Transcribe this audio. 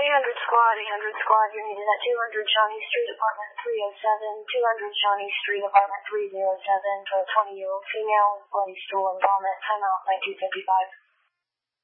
800 squad, you're needed at 200 Shawnee Street, apartment 307, 200 Shawnee Street, apartment 307, for a 20-year-old female, bloody stool and vomit, timeout 1955.